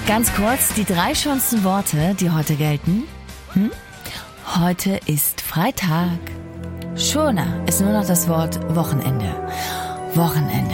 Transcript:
Ganz kurz, die 3 schönsten Worte, die heute gelten. Heute ist Freitag. Schöner ist nur noch das Wort Wochenende. Wochenende.